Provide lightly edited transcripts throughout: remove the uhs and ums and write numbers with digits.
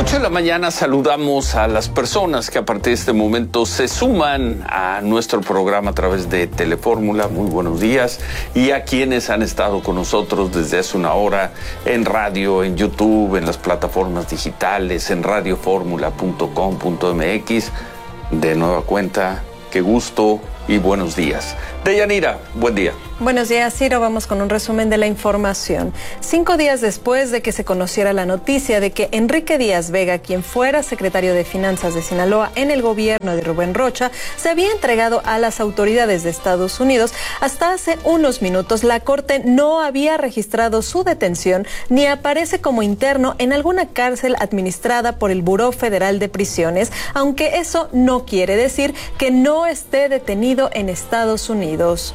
8 de la mañana saludamos a las personas que a partir de este momento se suman a nuestro programa a través de Telefórmula. Muy buenos días. Y a quienes han estado con nosotros desde hace una hora en radio, en YouTube, en las plataformas digitales, en radioformula.com.mx. De nueva cuenta, qué gusto y buenos días. Deyanira, buen día. Buenos días, Ciro. Vamos con un resumen de la información. 5 días después de que se conociera la noticia de que Enrique Díaz Vega, quien fuera secretario de Finanzas de Sinaloa en el gobierno de Rubén Rocha, se había entregado a las autoridades de Estados Unidos, hasta hace unos minutos la Corte no había registrado su detención ni aparece como interno en alguna cárcel administrada por el Buró Federal de Prisiones, aunque eso no quiere decir que no esté detenido en Estados Unidos.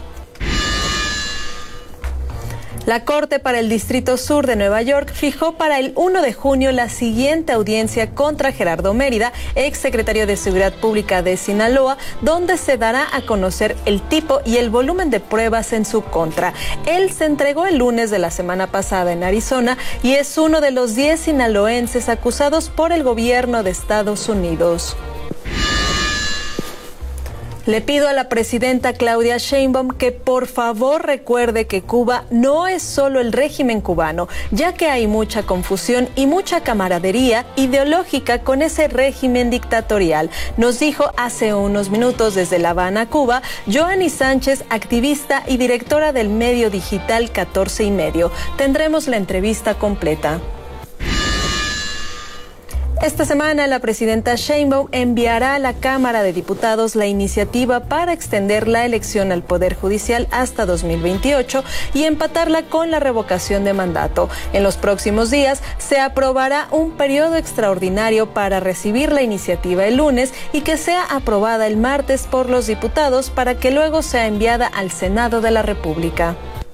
La Corte para el Distrito Sur de Nueva York fijó para el 1 de junio la siguiente audiencia contra Gerardo Mérida, exsecretario de Seguridad Pública de Sinaloa, donde se dará a conocer el tipo y el volumen de pruebas en su contra. Él se entregó el lunes de la semana pasada en Arizona y es uno de los 10 sinaloenses acusados por el gobierno de Estados Unidos. Le pido a la presidenta Claudia Sheinbaum que por favor recuerde que Cuba no es solo el régimen cubano, ya que hay mucha confusión y mucha camaradería ideológica con ese régimen dictatorial, nos dijo hace unos minutos desde La Habana, Cuba, Joanny Sánchez, activista y directora del medio digital 14 y medio. Tendremos la entrevista completa. Esta semana la presidenta Sheinbaum enviará a la Cámara de Diputados la iniciativa para extender la elección al Poder Judicial hasta 2028 y empatarla con la revocación de mandato. En los próximos días se aprobará un periodo extraordinario para recibir la iniciativa el lunes y que sea aprobada el martes por los diputados para que luego sea enviada al Senado de la República.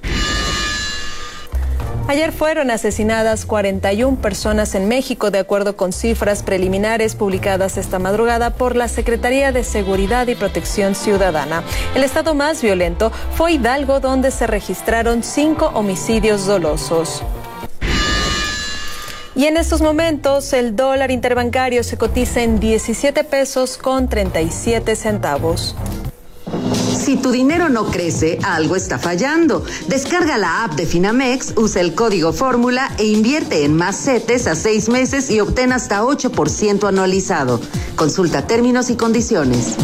Ayer fueron asesinadas 41 personas en México, de acuerdo con cifras preliminares publicadas esta madrugada por la Secretaría de Seguridad y Protección Ciudadana. El estado más violento fue Hidalgo, donde se registraron 5 homicidios dolosos. Y en estos momentos el dólar interbancario se cotiza en 17 pesos con 37 centavos. Si tu dinero no crece, algo está fallando. Descarga la app de Finamex, usa el código Fórmula e invierte en más CETES a 6 meses y obtén hasta 8% anualizado. Consulta términos y condiciones.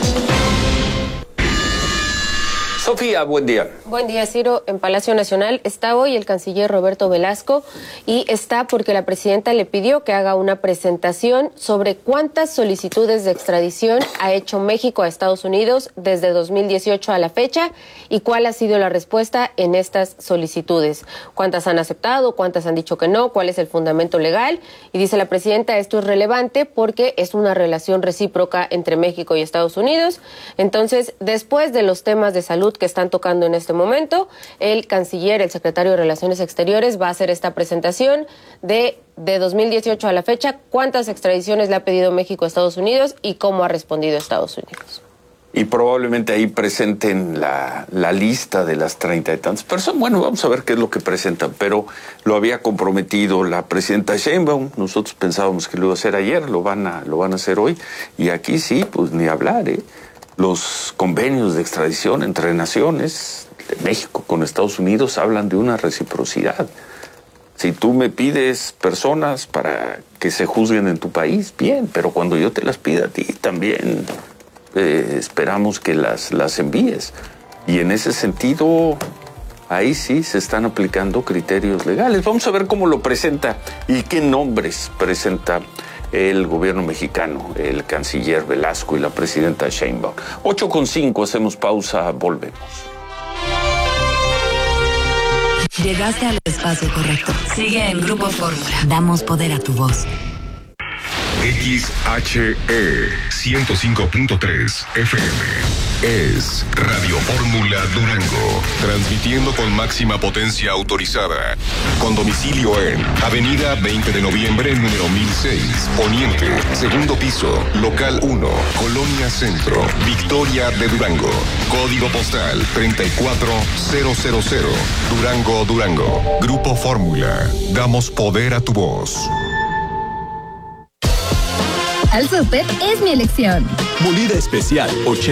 Sofía, buen día. Buen día, Ciro. En Palacio Nacional está hoy el canciller Roberto Velasco y está porque la presidenta le pidió que haga una presentación sobre cuántas solicitudes de extradición ha hecho México a Estados Unidos desde 2018 a la fecha y cuál ha sido la respuesta en estas solicitudes. Cuántas han aceptado, cuántas han dicho que no, cuál es el fundamento legal. Y dice la presidenta, esto es relevante porque es una relación recíproca entre México y Estados Unidos. Entonces, después de los temas de salud que están tocando en este momento, el canciller, el secretario de Relaciones Exteriores, va a hacer esta presentación de 2018 a la fecha, cuántas extradiciones le ha pedido México a Estados Unidos y cómo ha respondido Estados Unidos. Y probablemente ahí presenten la lista de las 30 y tantas personas. Bueno, vamos a ver qué es lo que presentan, pero lo había comprometido la presidenta Sheinbaum. Nosotros pensábamos que lo iba a hacer ayer, lo van a hacer hoy. Y aquí sí, pues ni hablar, ¿eh? Los convenios de extradición entre naciones de México con Estados Unidos hablan de una reciprocidad. Si tú me pides personas para que se juzguen en tu país, bien, pero cuando yo te las pida a ti también esperamos que las envíes. Y en ese sentido, ahí sí se están aplicando criterios legales. Vamos a ver cómo lo presenta y qué nombres presenta el gobierno mexicano, el canciller Velasco y la presidenta Sheinbaum. 8:05, hacemos pausa, volvemos. Llegaste al espacio correcto. Sigue en Grupo Fórmula. Damos poder a tu voz. XHE 105.3 FM es Radio Fórmula Durango, transmitiendo con máxima potencia autorizada, con domicilio en Avenida 20 de Noviembre, número 1006, Poniente, segundo piso, local 1, Colonia Centro, Victoria de Durango, código postal 34000, Durango, Durango. Grupo Fórmula, damos poder a tu voz. Al súper es mi elección. Molida especial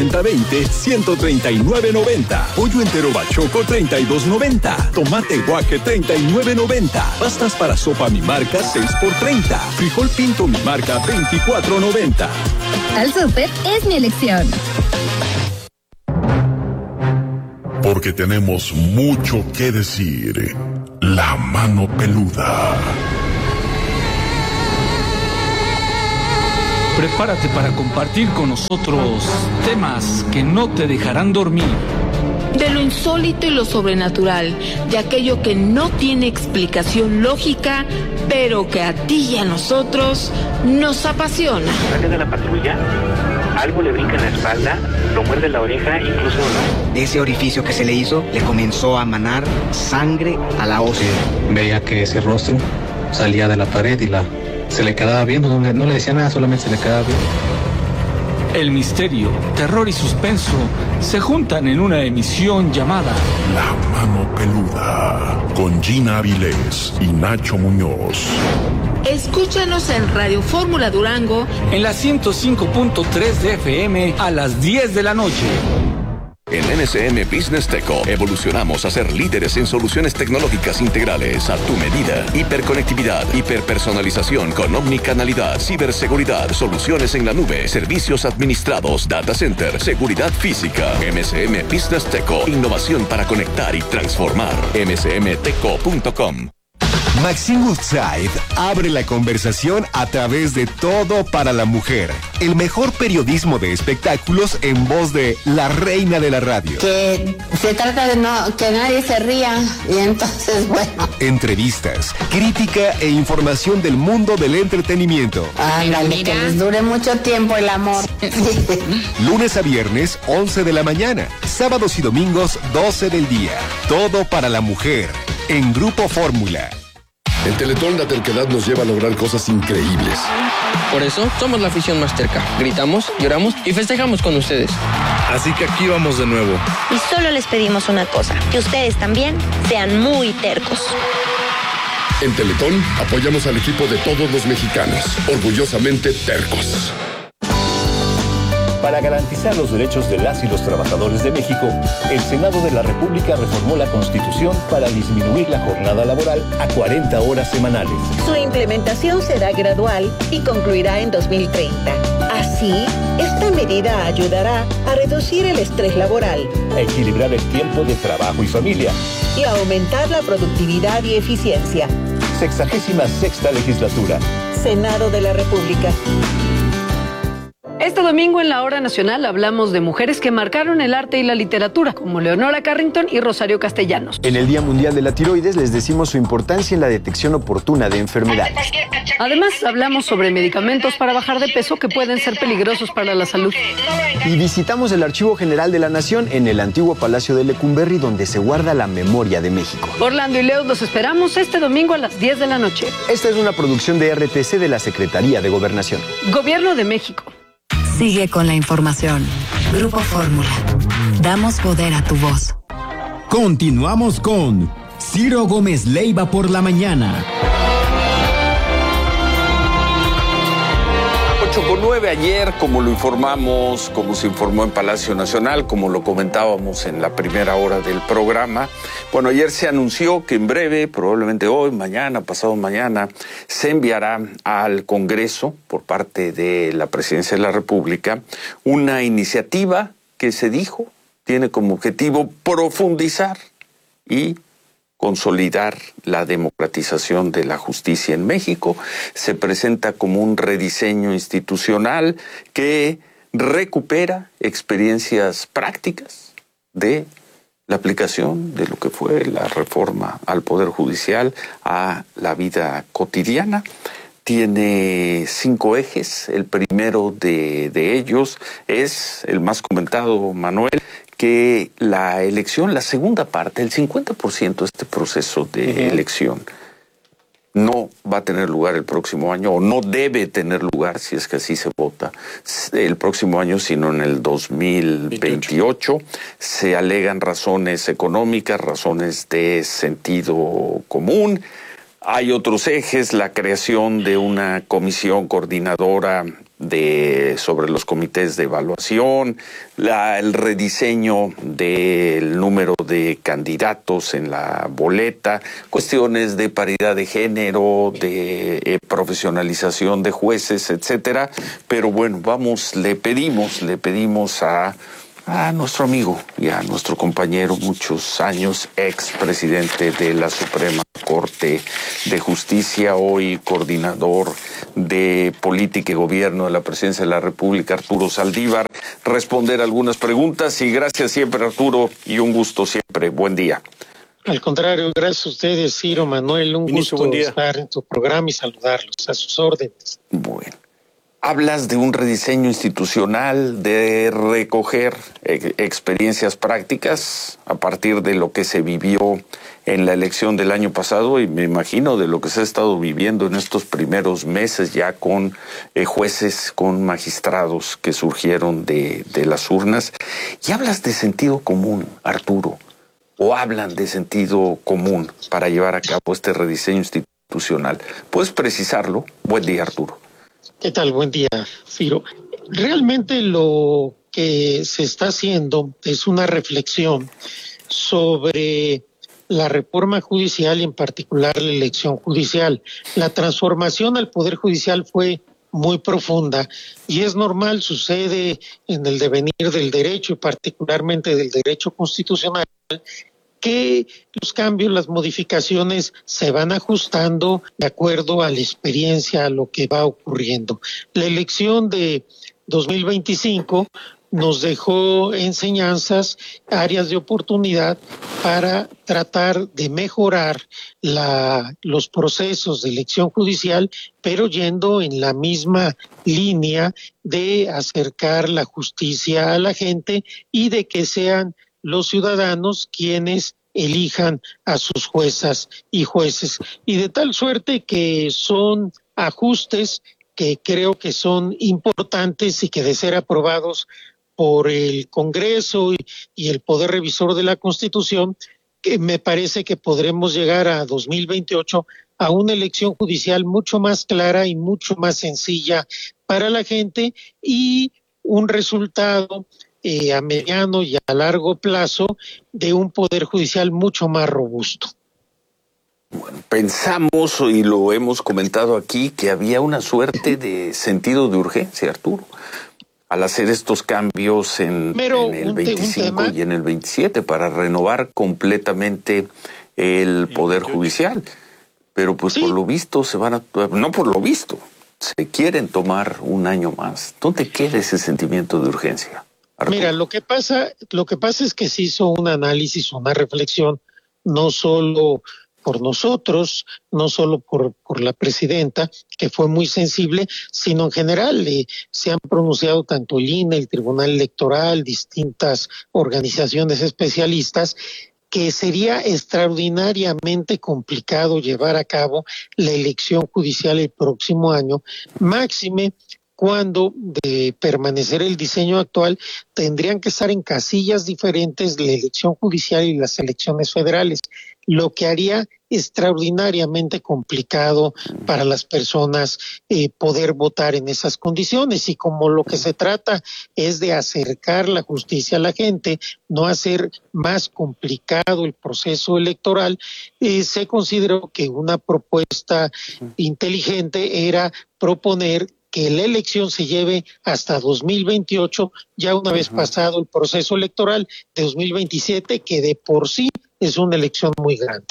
80-20, 139.90. Pollo entero bachoco 32.90. Tomate guaje 39.90. Pastas para sopa mi marca 6x30. Frijol pinto mi marca 24.90. Al súper es mi elección. Porque tenemos mucho que decir. La mano peluda. Prepárate para compartir con nosotros temas que no te dejarán dormir. De lo insólito y lo sobrenatural, de aquello que no tiene explicación lógica, pero que a ti y a nosotros nos apasiona. Sale de la patrulla, algo le brinca en la espalda, lo muerde la oreja, incluso... De ese orificio que se le hizo, le comenzó a manar sangre a la hoz. Veía que ese rostro salía de la pared y se le quedaba viendo, no le decía nada, solamente se le quedaba viendo. El misterio, terror y suspenso se juntan en una emisión llamada La Mano Peluda, con Gina Avilés y Nacho Muñoz. Escúchanos en Radio Fórmula Durango, en la 105.3 de FM a las 10 de la noche. En NSM Business Teco evolucionamos a ser líderes en soluciones tecnológicas integrales a tu medida. Hiperconectividad, hiperpersonalización con omnicanalidad, ciberseguridad, soluciones en la nube, servicios administrados, data center, seguridad física. MSM Business Teco, innovación para conectar y transformar. msmteco.com. Maxine Woodside abre la conversación a través de Todo para la Mujer, el mejor periodismo de espectáculos en voz de la reina de la radio. Que se trata de que nadie se ría y entonces, bueno. Entrevistas, crítica e información del mundo del entretenimiento. Ándale, que les dure mucho tiempo el amor. Lunes a viernes, 11 de la mañana. Sábados y domingos, 12 del día. Todo para la Mujer, en Grupo Fórmula. En Teletón la terquedad nos lleva a lograr cosas increíbles. Por eso somos la afición más terca. Gritamos, lloramos y festejamos con ustedes. Así que aquí vamos de nuevo. Y solo les pedimos una cosa, que ustedes también sean muy tercos. En Teletón apoyamos al equipo de todos los mexicanos, orgullosamente tercos. Para garantizar los derechos de las y los trabajadores de México, el Senado de la República reformó la Constitución para disminuir la jornada laboral a 40 horas semanales. Su implementación será gradual y concluirá en 2030. Así, esta medida ayudará a reducir el estrés laboral, a equilibrar el tiempo de trabajo y familia y a aumentar la productividad y eficiencia. 66ª legislatura. Senado de la República. Este domingo en la Hora Nacional hablamos de mujeres que marcaron el arte y la literatura, como Leonora Carrington y Rosario Castellanos. En el Día Mundial de la Tiroides les decimos su importancia en la detección oportuna de enfermedades. Además, hablamos sobre medicamentos para bajar de peso que pueden ser peligrosos para la salud. Y visitamos el Archivo General de la Nación en el antiguo Palacio de Lecumberri, donde se guarda la memoria de México. Orlando y Leo los esperamos este domingo a las 10 de la noche. Esta es una producción de RTC de la Secretaría de Gobernación. Gobierno de México. Sigue con la información. Grupo Fórmula. Damos poder a tu voz. Continuamos con Ciro Gómez Leiva por la mañana. 8:09 ayer, como lo informamos, como se informó en Palacio Nacional, como lo comentábamos en la primera hora del programa. Bueno, ayer se anunció que en breve, probablemente hoy, mañana, pasado mañana, se enviará al Congreso, por parte de la Presidencia de la República, una iniciativa que se dijo tiene como objetivo profundizar y consolidar la democratización de la justicia en México. Se presenta como un rediseño institucional que recupera experiencias prácticas de la aplicación de lo que fue la reforma al Poder Judicial a la vida cotidiana. Tiene 5 ejes. El primero de ellos es el más comentado, Manuel, que la elección, la segunda parte, el 50% de este proceso de elección no va a tener lugar el próximo año, o no debe tener lugar, si es que así se vota, el próximo año, sino en el 2028. Se alegan razones económicas, razones de sentido común. Hay otros ejes, la creación de una comisión coordinadora sobre los comités de evaluación, el rediseño del número de candidatos en la boleta, cuestiones de paridad de género, de profesionalización de jueces, etcétera. Pero bueno, le pedimos a nuestro amigo y a nuestro compañero, muchos años, expresidente de la Suprema Corte de Justicia, hoy coordinador de Política y Gobierno de la Presidencia de la República, Arturo Saldívar, responder algunas preguntas. Y gracias siempre, Arturo, y un gusto siempre. Buen día. Al contrario, gracias a ustedes, Ciro, Manuel, un gusto estar en tu programa y saludarlos, a sus órdenes. Bueno. Hablas de un rediseño institucional, de recoger experiencias prácticas a partir de lo que se vivió en la elección del año pasado y me imagino de lo que se ha estado viviendo en estos primeros meses ya con jueces, con magistrados que surgieron de las urnas. Y hablas de sentido común, Arturo, o hablan de sentido común para llevar a cabo este rediseño institucional. ¿Puedes precisarlo? Buen día, Arturo. ¿Qué tal? Buen día, Ciro. Realmente lo que se está haciendo es una reflexión sobre la reforma judicial y en particular la elección judicial. La transformación al Poder Judicial fue muy profunda y es normal, sucede en el devenir del derecho y particularmente del derecho constitucional, que los cambios, las modificaciones se van ajustando de acuerdo a la experiencia, a lo que va ocurriendo. La elección de 2025 nos dejó enseñanzas, áreas de oportunidad para tratar de mejorar los procesos de elección judicial, pero yendo en la misma línea de acercar la justicia a la gente y de que sean los ciudadanos quienes elijan a sus juezas y jueces. Y de tal suerte que son ajustes que creo que son importantes y que de ser aprobados por el Congreso y el Poder Revisor de la Constitución, que me parece que podremos llegar a 2028 a una elección judicial mucho más clara y mucho más sencilla para la gente y un resultado a mediano y a largo plazo de un poder judicial mucho más robusto. Bueno, pensamos y lo hemos comentado aquí que había una suerte de sentido de urgencia, Arturo, al hacer estos cambios en el 25 y en el 27 para renovar completamente el poder judicial. Pero pues por lo visto se quieren tomar un año más. ¿Dónde queda ese sentimiento de urgencia, Arturo? Mira, lo que pasa es que se hizo un análisis, una reflexión, no solo por nosotros, no solo por la presidenta, que fue muy sensible, sino en general se han pronunciado tanto el INE, el Tribunal Electoral, distintas organizaciones especialistas, que sería extraordinariamente complicado llevar a cabo la elección judicial el próximo año, máxime cuando de permanecer el diseño actual tendrían que estar en casillas diferentes la elección judicial y las elecciones federales, lo que haría extraordinariamente complicado para las personas poder votar en esas condiciones. Y como lo que se trata es de acercar la justicia a la gente, no hacer más complicado el proceso electoral, se consideró que una propuesta inteligente era proponer que la elección se lleve hasta 2028, ya una vez pasado el proceso electoral de 2027, que de por sí es una elección muy grande.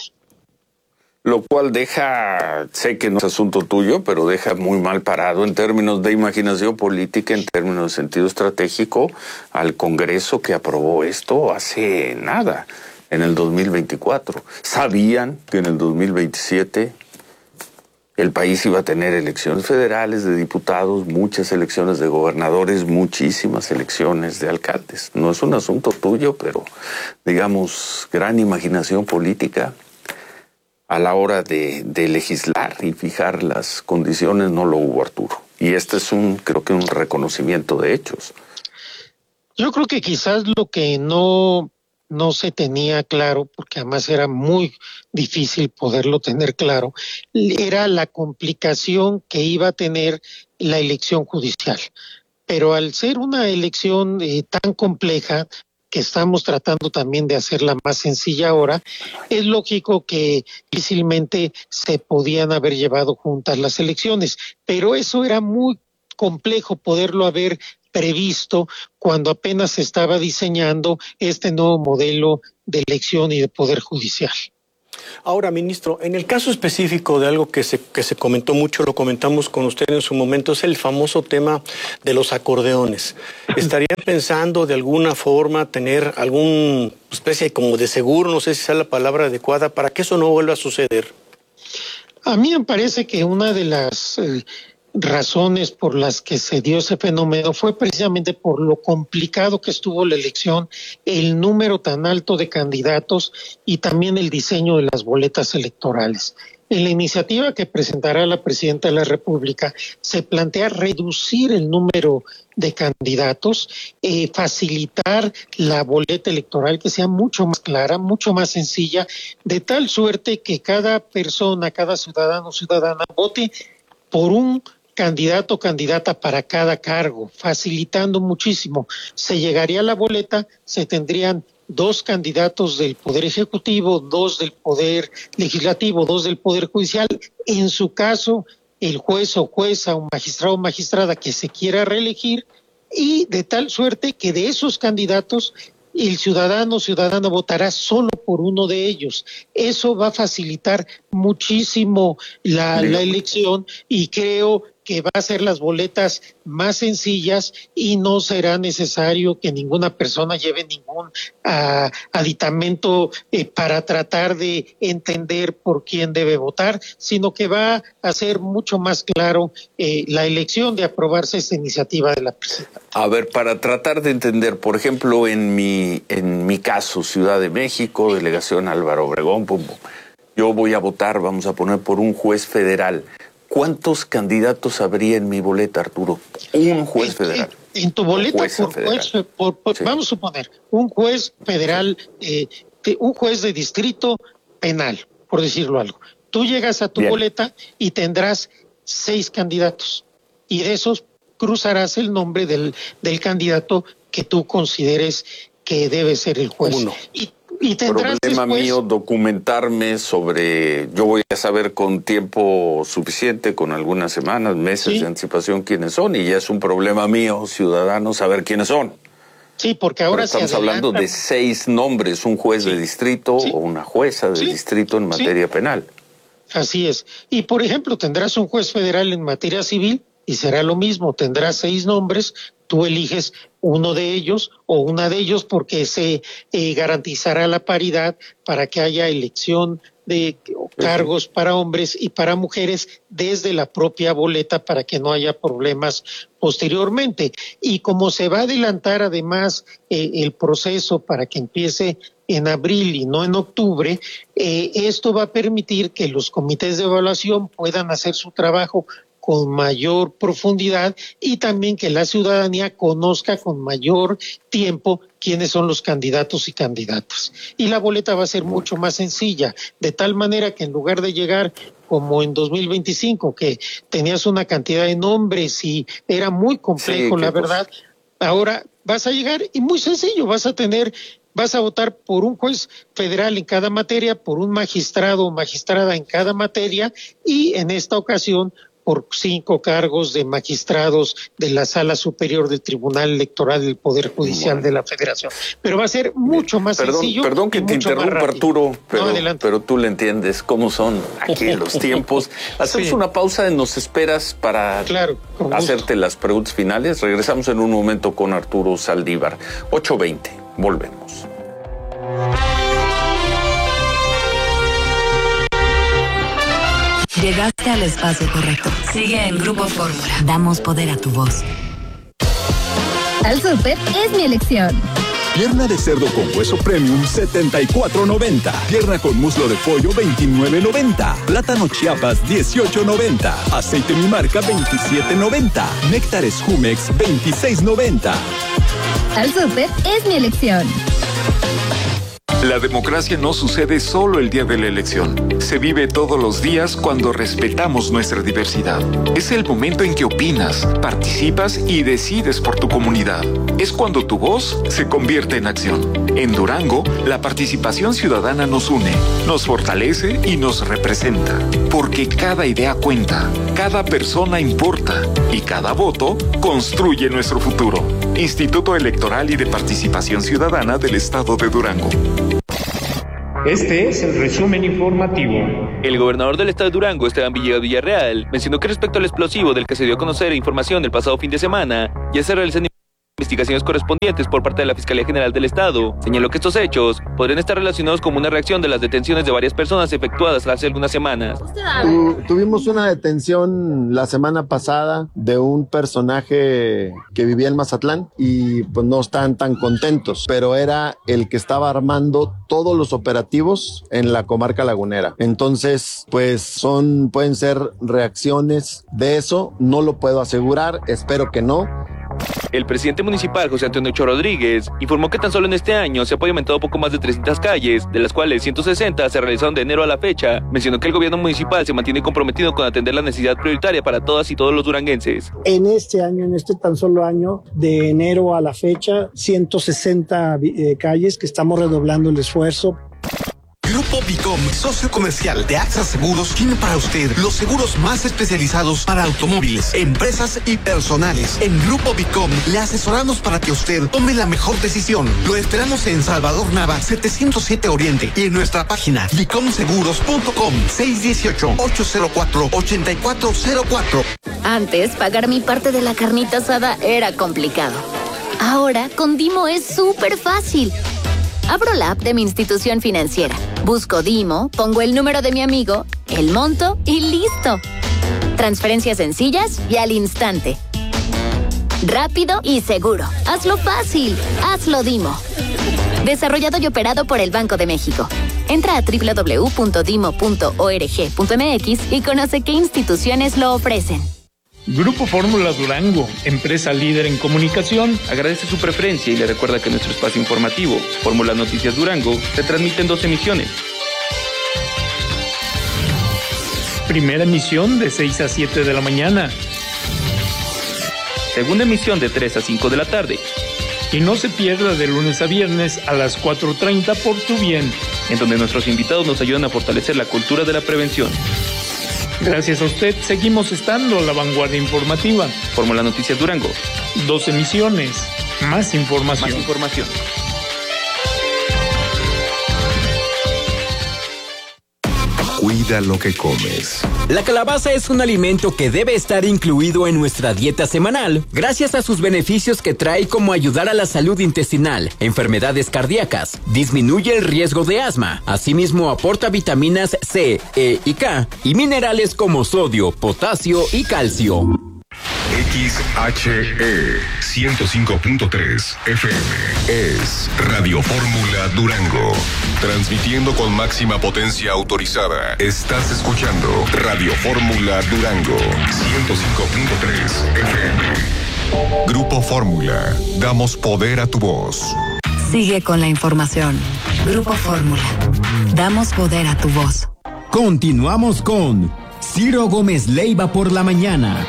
Lo cual deja, sé que no es asunto tuyo, pero deja muy mal parado en términos de imaginación política, en términos de sentido estratégico, al Congreso que aprobó esto hace nada, en el 2024. Sabían que en el 2027 el país iba a tener elecciones federales de diputados, muchas elecciones de gobernadores, muchísimas elecciones de alcaldes. No es un asunto tuyo, pero digamos, gran imaginación política a la hora de legislar y fijar las condiciones no lo hubo, Arturo. Y este es creo que un reconocimiento de hechos. Yo creo que quizás lo que no se tenía claro, porque además era muy difícil poderlo tener claro, era la complicación que iba a tener la elección judicial. Pero al ser una elección tan compleja, que estamos tratando también de hacerla más sencilla ahora, es lógico que difícilmente se podían haber llevado juntas las elecciones, pero eso era muy complejo poderlo haber previsto cuando apenas se estaba diseñando este nuevo modelo de elección y de poder judicial. Ahora, ministro, en el caso específico de algo que se comentó mucho, lo comentamos con usted en su momento, es el famoso tema de los acordeones. ¿Estarían pensando de alguna forma tener alguna especie como de seguro, no sé si sea la palabra adecuada, para que eso no vuelva a suceder? A mí me parece que una de las razones por las que se dio ese fenómeno fue precisamente por lo complicado que estuvo la elección, el número tan alto de candidatos y también el diseño de las boletas electorales. En la iniciativa que presentará la Presidenta de la República se plantea reducir el número de candidatos, facilitar la boleta electoral que sea mucho más clara, mucho más sencilla, de tal suerte que cada persona, cada ciudadano o ciudadana vote por un candidato o candidata para cada cargo, facilitando muchísimo. Se llegaría a la boleta, se tendrían 2 candidatos del Poder Ejecutivo, 2 del Poder Legislativo, 2 del Poder Judicial. En su caso, el juez o jueza o magistrado o magistrada que se quiera reelegir, y de tal suerte que de esos candidatos el ciudadano o ciudadana votará solo por uno de ellos. Eso va a facilitar muchísimo la elección, y creo que va a hacer las boletas más sencillas y no será necesario que ninguna persona lleve ningún aditamento para tratar de entender por quién debe votar, sino que va a ser mucho más claro la elección de aprobarse esta iniciativa de la presidenta. A ver, para tratar de entender, por ejemplo, en mi caso, Ciudad de México, delegación Álvaro Obregón, yo voy a votar, vamos a poner, por un juez federal. ¿Cuántos candidatos habría en mi boleta, Arturo? Un juez federal. En tu boleta, vamos a suponer, un juez federal, un juez de distrito penal, por decirlo algo. Tú llegas a tu boleta y tendrás 6 candidatos, y de esos cruzarás el nombre del candidato que tú consideres que debe ser el juez. Y tendrás problema mío documentarme sobre, yo voy a saber con tiempo suficiente, con algunas semanas, meses de anticipación quiénes son, y ya es un problema mío, ciudadano, saber quiénes son. Sí, porque ahora estamos hablando de 6 nombres, un juez de distrito o una jueza de distrito en materia penal. Así es. Y por ejemplo, tendrás un juez federal en materia civil y será lo mismo, tendrás 6 nombres, tú eliges uno de ellos o una de ellos, porque se garantizará la paridad para que haya elección de cargos para hombres y para mujeres desde la propia boleta, para que no haya problemas posteriormente. Y como se va a adelantar además el proceso para que empiece en abril y no en octubre, esto va a permitir que los comités de evaluación puedan hacer su trabajo con mayor profundidad, y también que la ciudadanía conozca con mayor tiempo quiénes son los candidatos y candidatas. Y la boleta va a ser mucho más sencilla, de tal manera que en lugar de llegar como en 2025, que tenías una cantidad de nombres y era muy complejo, la verdad, ahora vas a llegar y muy sencillo, vas a votar por un juez federal en cada materia, por un magistrado o magistrada en cada materia, y en esta ocasión por 5 cargos de magistrados de la Sala Superior del Tribunal Electoral del Poder Judicial de la Federación. Pero va a ser mucho más sencillo. Perdón que te interrumpa, Arturo, pero tú le entiendes cómo son aquí los tiempos. Hacemos una pausa y nos esperas para hacerte las preguntas finales. Regresamos en un momento con Arturo Saldívar. 8:20. Volvemos. Llegaste al espacio correcto. Sigue en Grupo Fórmula. Damos poder a tu voz. Al Súper es mi elección. Pierna de cerdo con hueso premium, $74.90. Pierna con muslo de pollo, $29.90. Plátano Chiapas, $18.90. Aceite Mi Marca, $27.90. Néctares Jumex, $26.90. Al Súper es mi elección. La democracia no sucede solo el día de la elección. Se vive todos los días cuando respetamos nuestra diversidad. Es el momento en que opinas, participas y decides por tu comunidad. Es cuando tu voz se convierte en acción. En Durango, la participación ciudadana nos une, nos fortalece y nos representa. Porque cada idea cuenta, cada persona importa y cada voto construye nuestro futuro. Instituto Electoral y de Participación Ciudadana del Estado de Durango. Este es el resumen informativo. El gobernador del estado de Durango, Esteban Villegas Villarreal, mencionó que respecto al explosivo del que se dio a conocer información el pasado fin de semana, ya se realizan investigaciones correspondientes por parte de la Fiscalía General del Estado. Señaló que estos hechos podrían estar relacionados como una reacción de las detenciones de varias personas efectuadas hace algunas semanas. Tuvimos una detención la semana pasada de un personaje que vivía en Mazatlán y pues no están tan contentos, pero era el que estaba armando todos los operativos en la comarca lagunera. Entonces, pues pueden ser reacciones de eso, no lo puedo asegurar, espero que no. El presidente municipal, José Antonio Ochoa Rodríguez, informó que tan solo en este año se ha pavimentado poco más de 300 calles, de las cuales 160 se realizaron de enero a la fecha. Mencionó que el gobierno municipal se mantiene comprometido con atender la necesidad prioritaria para todas y todos los duranguenses. En este año, en este tan solo año, de enero a la fecha, 160 calles que estamos redoblando el esfuerzo. Grupo Bicom, socio comercial de AXA Seguros, tiene para usted los seguros más especializados para automóviles, empresas y personales. En Grupo Bicom le asesoramos para que usted tome la mejor decisión. Lo esperamos en Salvador Nava, 707 Oriente y en nuestra página bicomseguros.com, 618-804-8404. Antes, pagar mi parte de la carnita asada era complicado. Ahora, con Dimo es súper fácil. Abro la app de mi institución financiera, busco Dimo, pongo el número de mi amigo, el monto y listo. Transferencias sencillas y al instante. Rápido y seguro. Hazlo fácil. Hazlo Dimo. Desarrollado y operado por el Banco de México. Entra a www.dimo.org.mx y conoce qué instituciones lo ofrecen. Grupo Fórmula Durango, empresa líder en comunicación, agradece su preferencia y le recuerda que nuestro espacio informativo, Fórmula Noticias Durango, se transmite en 2 emisiones. Primera emisión de 6 a 7 de la mañana. Segunda emisión de 3 a 5 de la tarde. Y no se pierda de lunes a viernes a las 4:30 por tu bien, en donde nuestros invitados nos ayudan a fortalecer la cultura de la prevención. Gracias a usted, seguimos estando a la vanguardia informativa. Fórmula Noticias Durango. 2 emisiones, más información. Más información. Cuida lo que comes. La calabaza es un alimento que debe estar incluido en nuestra dieta semanal, gracias a sus beneficios que trae, como ayudar a la salud intestinal, enfermedades cardíacas, disminuye el riesgo de asma, asimismo aporta vitaminas C, E y K, y minerales como sodio, potasio y calcio. XHE 105.3 FM es Radio Fórmula Durango, transmitiendo con máxima potencia autorizada. Estás escuchando Radio Fórmula Durango 105.3 FM. Grupo Fórmula, damos poder a tu voz. Sigue con la información. Grupo Fórmula, damos poder a tu voz. Continuamos con Ciro Gómez Leiva por la mañana.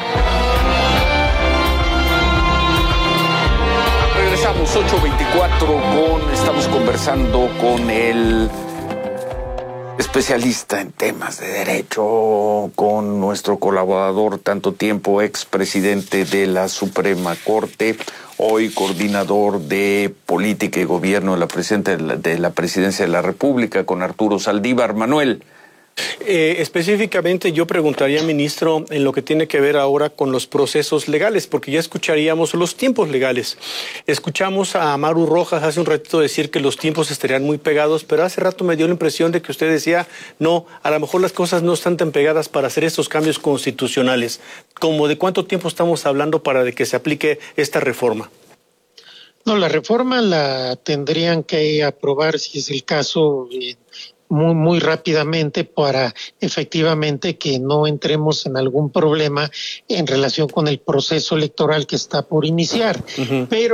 Regresamos 8:24 estamos conversando con el especialista en temas de derecho, con nuestro colaborador tanto tiempo, expresidente de la Suprema Corte, hoy coordinador de Política y Gobierno de la Presidencia de la República, con Arturo Saldívar. Manuel. Específicamente yo preguntaría, ministro, en lo que tiene que ver ahora con los procesos legales, porque ya escucharíamos los tiempos legales. Escuchamos a Maru Rojas hace un ratito decir que los tiempos estarían muy pegados, pero hace rato me dio la impresión de que usted decía, no, a lo mejor las cosas no están tan pegadas para hacer estos cambios constitucionales. ¿Cómo de cuánto tiempo estamos hablando para de que se aplique esta reforma? No, la reforma la tendrían que aprobar, si es el caso, muy rápidamente, para efectivamente que no entremos en algún problema en relación con el proceso electoral que está por iniciar. Pero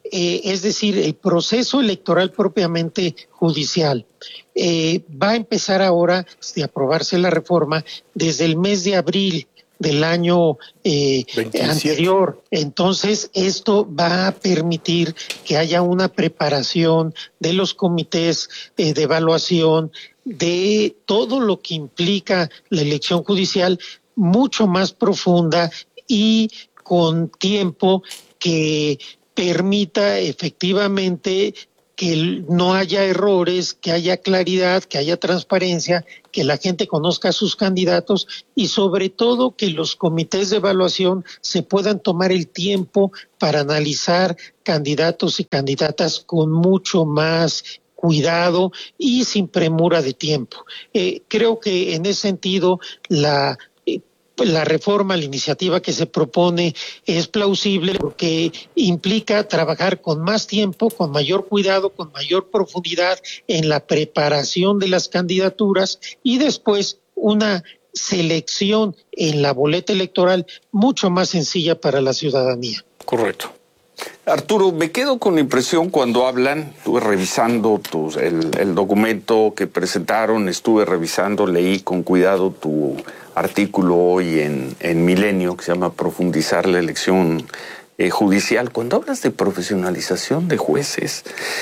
es decir, el proceso electoral propiamente judicial va a empezar ahora, de aprobarse la reforma, desde el mes de abril del año anterior. Entonces, esto va a permitir que haya una preparación de los comités de evaluación, de todo lo que implica la elección judicial, mucho más profunda y con tiempo que permita efectivamente que no haya errores, que haya claridad, que haya transparencia, que la gente conozca a sus candidatos y sobre todo que los comités de evaluación se puedan tomar el tiempo para analizar candidatos y candidatas con mucho más cuidado y sin premura de tiempo. Creo que en ese sentido la reforma, la iniciativa que se propone es plausible porque implica trabajar con más tiempo, con mayor cuidado, con mayor profundidad en la preparación de las candidaturas y después una selección en la boleta electoral mucho más sencilla para la ciudadanía. Correcto. Arturo, me quedo con la impresión cuando hablan, estuve revisando el documento que presentaron, estuve revisando, leí con cuidado tu artículo hoy en Milenio, que se llama Profundizar la elección judicial. Cuando hablas de profesionalización de jueces,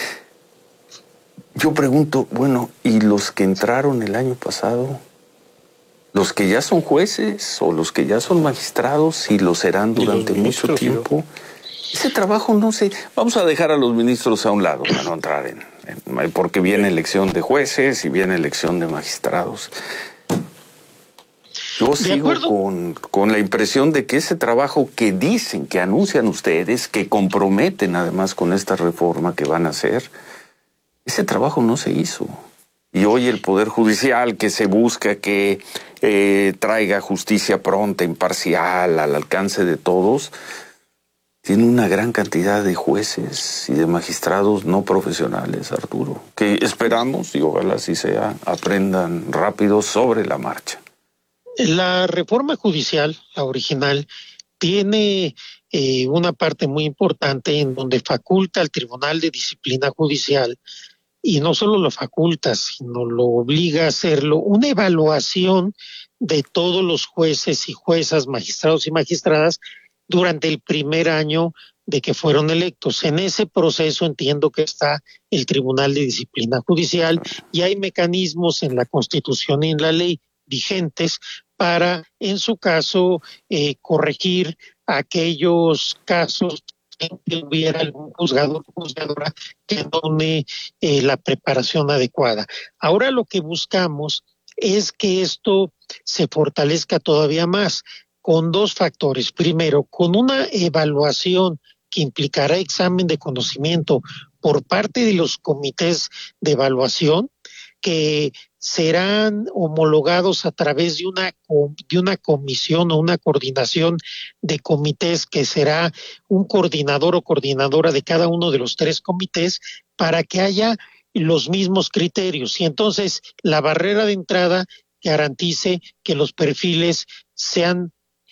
yo pregunto, bueno, ¿y los que entraron el año pasado? ¿Los que ya son jueces o los que ya son magistrados y lo serán durante mucho tiempo? Ese trabajo no sé, vamos a dejar a los ministros a un lado para no entrar porque viene elección de jueces y viene elección de magistrados. Yo sigo con la impresión de que ese trabajo que dicen, que anuncian ustedes, que comprometen además con esta reforma que van a hacer, ese trabajo no se hizo. Y hoy el Poder Judicial que se busca que traiga justicia pronta, imparcial, al alcance de todos, tiene una gran cantidad de jueces y de magistrados no profesionales, Arturo, que esperamos, y ojalá así sea, aprendan rápido sobre la marcha. La reforma judicial, la original, tiene una parte muy importante en donde faculta al Tribunal de Disciplina Judicial, y no solo lo faculta, sino lo obliga a hacerlo, una evaluación de todos los jueces y juezas, magistrados y magistradas, durante el primer año de que fueron electos. En ese proceso entiendo que está el Tribunal de Disciplina Judicial y hay mecanismos en la Constitución y en la ley vigentes para, en su caso, corregir aquellos casos en que hubiera algún juzgador o juzgadora que no tome la preparación adecuada. Ahora lo que buscamos es que esto se fortalezca todavía más, con dos factores. Primero, con una evaluación que implicará examen de conocimiento por parte de los comités de evaluación, que serán homologados a través de una comisión o una coordinación de comités que será un coordinador o coordinadora de cada uno de los tres comités para que haya los mismos criterios. Y entonces la barrera de entrada garantice que los perfiles sean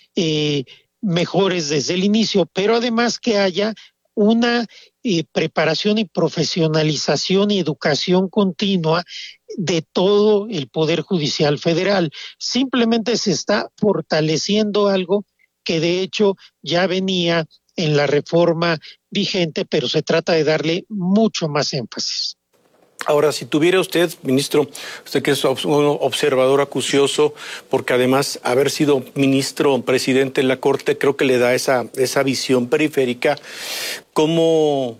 mejores desde el inicio, pero además que haya una preparación y profesionalización y educación continua de todo el Poder Judicial Federal. Simplemente se está fortaleciendo algo que de hecho ya venía en la reforma vigente, pero se trata de darle mucho más énfasis. Ahora, si tuviera usted, ministro, usted que es un observador acucioso, porque además haber sido ministro, presidente en la Corte, creo que le da esa visión periférica, ¿cómo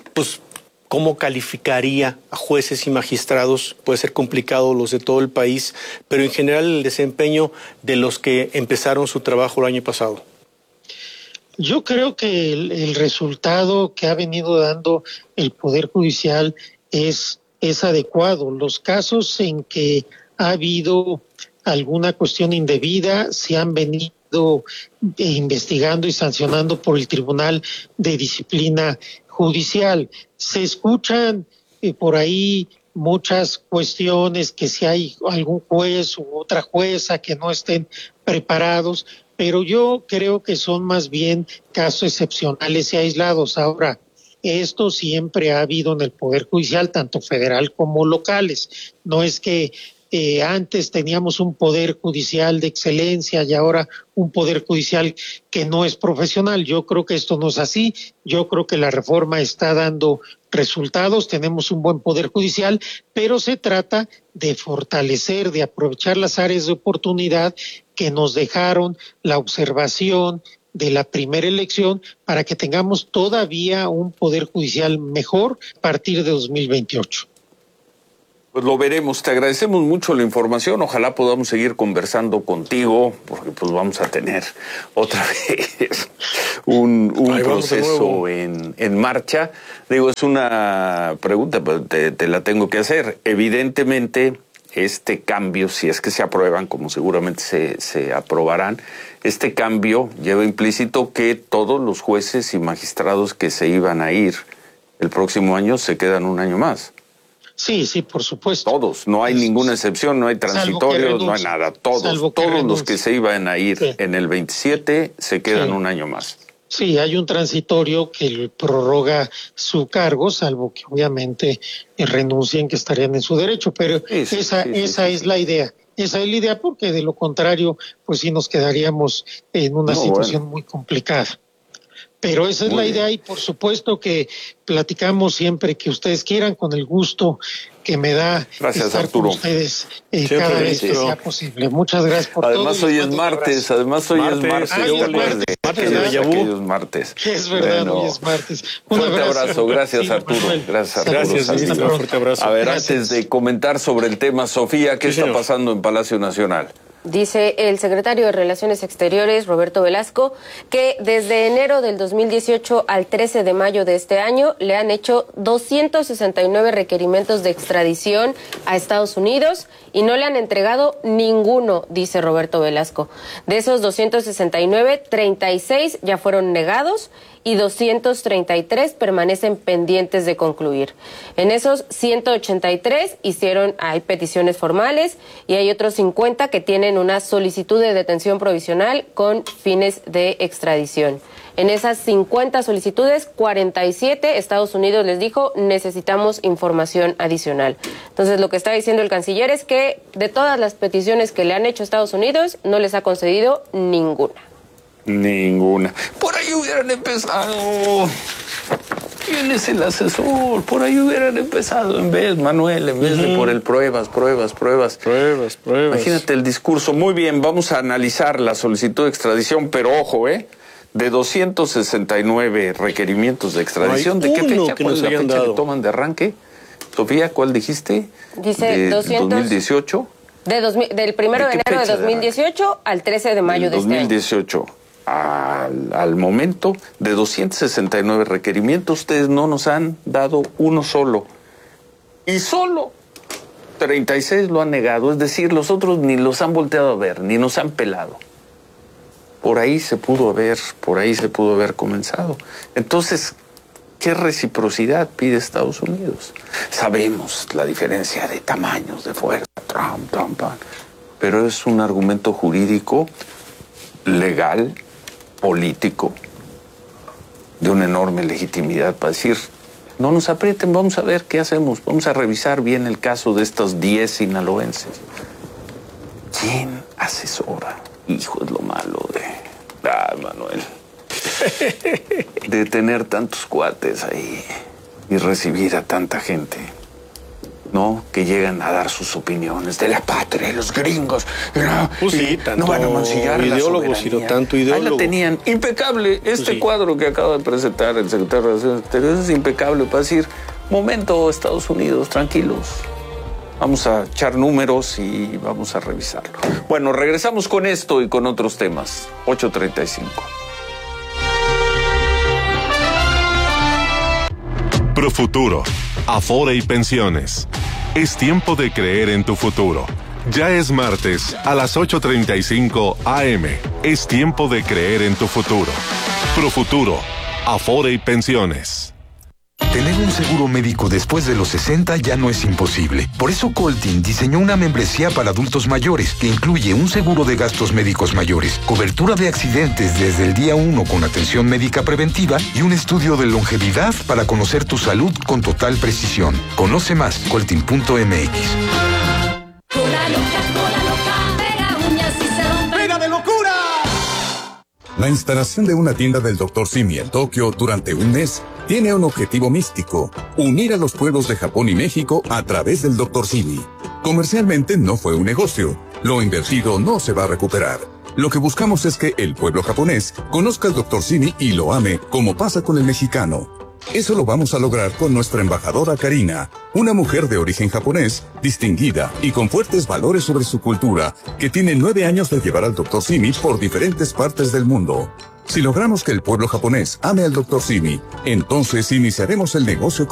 calificaría a jueces y magistrados? Puede ser complicado los de todo el país, pero en general el desempeño de los que empezaron su trabajo el año pasado. Yo creo que el resultado que ha venido dando el Poder Judicial es adecuado. Los casos en que ha habido alguna cuestión indebida se han venido investigando y sancionando por el Tribunal de Disciplina Judicial. Se escuchan por ahí muchas cuestiones, que si hay algún juez u otra jueza que no estén preparados, pero yo creo que son más bien casos excepcionales y aislados. Ahora, esto siempre ha habido en el Poder Judicial, tanto federal como locales. No es que antes teníamos un Poder Judicial de excelencia y ahora un Poder Judicial que no es profesional. Yo creo que esto no es así. Yo creo que la reforma está dando resultados. Tenemos un buen Poder Judicial, pero se trata de fortalecer, de aprovechar las áreas de oportunidad que nos dejaron la observación de la primera elección para que tengamos todavía un Poder Judicial mejor a partir de 2028. Pues lo veremos. Te agradecemos mucho la información. Ojalá podamos seguir conversando contigo, porque pues vamos a tener otra vez un proceso en marcha. Digo, es una pregunta, pero te la tengo que hacer. Evidentemente, este cambio, si es que se aprueban, como seguramente se aprobarán, este cambio lleva implícito que todos los jueces y magistrados que se iban a ir el próximo año se quedan un año más. Sí, por supuesto. Todos, no hay ninguna excepción, no hay transitorios, no hay nada. Todos los que se iban a ir en el 27 se quedan un año más. Sí, hay un transitorio que prorroga su cargo, salvo que obviamente renuncien, que estarían en su derecho, pero esa es la idea. Esa es la idea, porque de lo contrario, pues sí nos quedaríamos en una situación muy complicada. Pero esa es la idea, y por supuesto que platicamos siempre que ustedes quieran, con el gusto que me da estar con ustedes cada vez que sea posible. Muchas gracias por todo. Además hoy es martes, Es martes. Es verdad, hoy es martes. Fuerte abrazo, gracias Arturo. Gracias, ministro. Fuerte abrazo. A ver, antes de comentar sobre el tema, Sofía, ¿qué está pasando en Palacio Nacional? Dice el secretario de Relaciones Exteriores, Roberto Velasco, que desde enero del 2018 al 13 de mayo de este año le han hecho 269 requerimientos de extradición a Estados Unidos y no le han entregado ninguno, dice Roberto Velasco. De esos 269, 36 ya fueron negados y 233 permanecen pendientes de concluir. En esos 183 hay peticiones formales y hay otros 50 que tienen una solicitud de detención provisional con fines de extradición. En esas 50 solicitudes, 47 Estados Unidos les dijo, necesitamos información adicional. Entonces, lo que está diciendo el canciller es que de todas las peticiones que le han hecho a Estados Unidos, no les ha concedido ninguna. Por ahí hubieran empezado. ¿Quién es el asesor? Por ahí hubieran empezado en vez de por el pruebas. Imagínate el discurso. Muy bien, vamos a analizar la solicitud de extradición, pero ojo, de 269 requerimientos de extradición, ¿de qué fecha? ¿Cuál es la fecha que toman de arranque? Sofía, ¿cuál dijiste? Dice 2018. Del 1 de enero de 2018 al 13 de mayo de este año. 2018. Al momento de 269 requerimientos, ustedes no nos han dado uno solo. Y solo 36 lo han negado. Es decir, los otros ni los han volteado a ver, ni nos han pelado. Por ahí se pudo haber comenzado. Entonces, ¿qué reciprocidad pide Estados Unidos? Sabemos la diferencia de tamaños, de fuerza, pero es un argumento jurídico, legal, político, de una enorme legitimidad para decir, no nos aprieten, vamos a ver qué hacemos, vamos a revisar bien el caso de estos 10 sinaloenses. ¿Quién asesora? Hijo, es lo malo Manuel, de tener tantos cuates ahí y recibir a tanta gente, ¿no? Que llegan a dar sus opiniones de la patria y los gringos. No van a mancillar la soberanía. Ahí la tenían impecable. Cuadro que acaba de presentar el secretario de Relaciones Exteriores es impecable para decir, momento, Estados Unidos, tranquilos. Vamos a echar números y vamos a revisarlo. Bueno, regresamos con esto y con otros temas. 8:35. Profuturo, Afore y Pensiones. Es tiempo de creer en tu futuro. Ya es martes a las 8:35 AM. Es tiempo de creer en tu futuro. Profuturo, Afore y Pensiones. Tener un seguro médico después de los 60 ya no es imposible. Por eso Coltin diseñó una membresía para adultos mayores que incluye un seguro de gastos médicos mayores, cobertura de accidentes desde el día 1 con atención médica preventiva y un estudio de longevidad para conocer tu salud con total precisión. Conoce más, coltin.mx. La instalación de una tienda del Dr. Simi en Tokio durante un mes tiene un objetivo místico: unir a los pueblos de Japón y México a través del Dr. Simi. Comercialmente no fue un negocio. Lo invertido no se va a recuperar. Lo que buscamos es que el pueblo japonés conozca al Dr. Simi y lo ame, como pasa con el mexicano. Eso lo vamos a lograr con nuestra embajadora Karina, una mujer de origen japonés, distinguida y con fuertes valores sobre su cultura, que tiene 9 años de llevar al Dr. Simi por diferentes partes del mundo. Si logramos que el pueblo japonés ame al Dr. Simi, entonces iniciaremos el negocio